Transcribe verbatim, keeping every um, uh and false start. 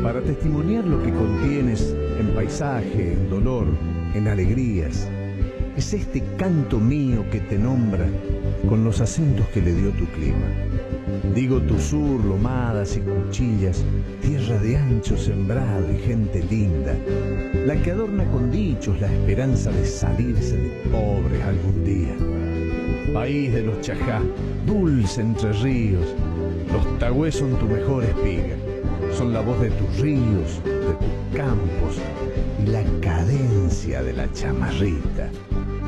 para testimoniar lo que contienes en paisaje, en dolor, en alegrías. Es este canto mío que te nombra con los acentos que le dio tu clima. Digo tu sur, lomadas y cuchillas, tierra de ancho sembrado y gente linda, la que adorna con dichos la esperanza de salirse de pobres algún día. País de los chajá, dulce entre ríos, los tagüés son tu mejor espiga, son la voz de tus ríos, de tus campos y la cadencia de la chamarrita.